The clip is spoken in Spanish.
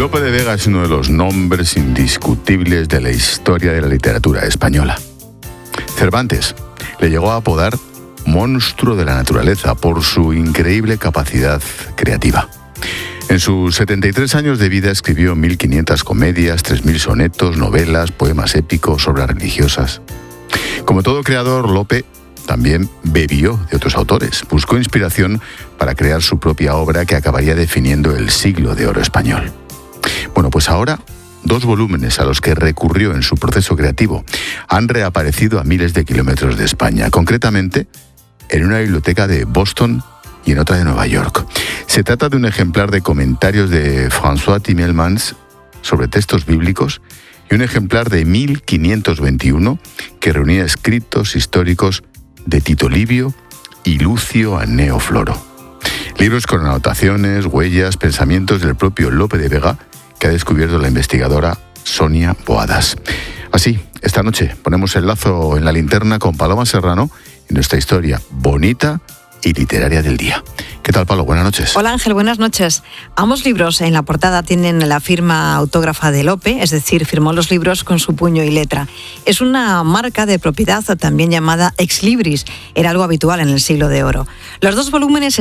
Lope de Vega es uno de los nombres indiscutibles de la historia de la literatura española. Cervantes le llegó a apodar monstruo de la naturaleza por su increíble capacidad creativa. En sus 73 años de vida escribió 1.500 comedias, 3.000 sonetos, novelas, poemas épicos, obras religiosas. Como todo creador, Lope también bebió de otros autores. Buscó inspiración para crear su propia obra que acabaría definiendo el siglo de oro español. Bueno, pues ahora 2 volúmenes a los que recurrió en su proceso creativo han reaparecido a miles de kilómetros de España, concretamente en una biblioteca de Boston y en otra de Nueva York. Se trata de un ejemplar de comentarios de François Timmermans sobre textos bíblicos y un ejemplar de 1521 que reunía escritos históricos de Tito Livio y Lucio Anneo Floro. Libros con anotaciones, huellas, pensamientos del propio Lope de Vega que ha descubierto la investigadora Sonia Boadas. Así, esta noche ponemos el lazo en la linterna con Paloma Serrano en nuestra historia bonita y literaria del día. ¿Qué tal, Palo? Buenas noches. Hola, Ángel, buenas noches. Ambos libros en la portada tienen la firma autógrafa de Lope, es decir, firmó los libros con su puño y letra. Es una marca de propiedad también llamada ex libris, era algo habitual en el siglo de oro. Los 2 volúmenes